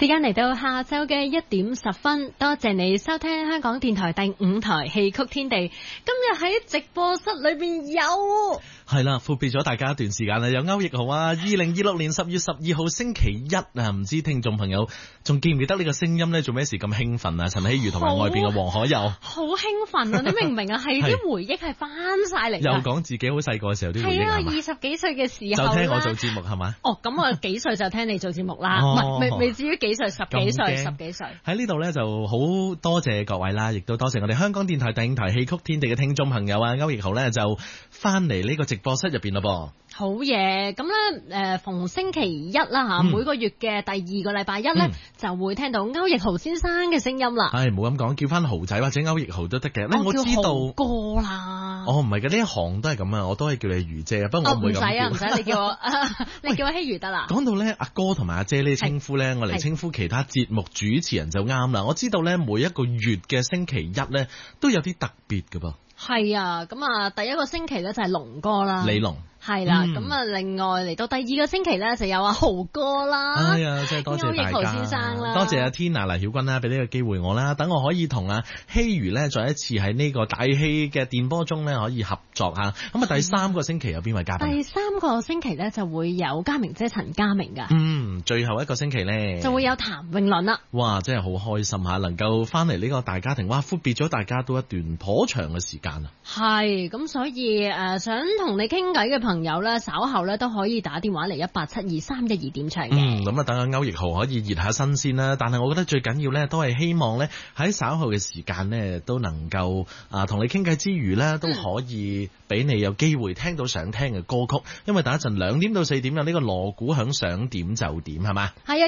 時間嚟到下晝嘅1:10，多謝你收聽香港電台第5台戲曲天地。今日喺直播室裏邊有係啦，闊別咗大家一段時間啦，有歐奕豪啊，2026年10月12號星期一啊，唔知聽眾朋友仲記唔記得呢個聲音呢？做咩事咁興奮啊？陳希如同埋外邊嘅黃可友， 好興奮啊！你明唔明啊？係啲回憶係翻晒嚟， 又講自己好細個嘅時候啲回憶係啊，20幾歲嘅時候就聽我做節目係嘛？ 哦，咁我幾歲就聽你做節目啦，未至於幾歲，十幾歲。 喺呢度呢就好多謝各位啦，亦都多謝我哋香港電台第5台戲曲天地嘅聽眾朋友啊，歐奕豪呢就翻嚟呢個直播室入邊咯噃。 好嘢，咁咧逢星期一啦嚇，每個月嘅第2個禮拜一咧，就會聽到歐奕豪先生嘅聲音啦。 係冇咁講，叫翻豪仔或者歐奕豪都得嘅。 我知道豪哥啦。 哦，唔係嘅，呢一行都係咁啊，我都係叫你如姐啊，不過我唔會咁叫。 唔使你叫我，你叫我希如得啦。 講到咧阿哥同埋阿姐呢啲稱呼咧，我嚟稱呼其他節目主持人就啱啦。我知道咧每一個月嘅星期一咧都有啲特別㗎噃。 係啊，咁啊第一個星期咧就係龍哥啦。 李龍。 係啦，咁啊，另外嚟到第2個星期咧，就有阿豪哥啦。 哎呀，真係多謝大家。 歐奕豪先生啦， 多謝阿天啊、黎曉君啦，俾呢個機會我啦，等我可以同阿希如咧再一次喺呢個大戲嘅電波中咧可以合作下。咁啊，第3個星期有邊位嘉賓？ 第3個星期咧就會有嘉明姐陳嘉明噶。 最後一個星期咧就會有譚詠麟啦。 哇，真係好開心吓，能夠翻嚟呢個大家庭，哇，闊別咗大家都一段頗長嘅時間啊。 係，咁所以想同你傾偈嘅朋友咧，稍後咧都可以打電話嚟1872312點唱嘅。 咁啊，等阿歐奕豪可以熱下身先啦。但係我覺得最緊要咧，都係希望咧喺稍後嘅時間咧，都能夠同你傾偈之餘咧，都可以俾你有機會聽到想聽嘅歌曲。因為等一陣2點到4點有呢個鑼鼓響，想點就點係嘛？ 係啊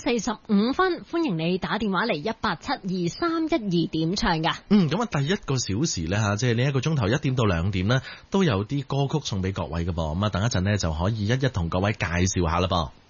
，1:45，歡迎你打電話嚟1872312點唱噶。 咁啊，第1個小時咧即係呢1個鐘頭1點到2點咧，都有啲歌曲送俾各位嘅噃。咁啊，等一陣咧就可以一一同各位介紹下啦噃。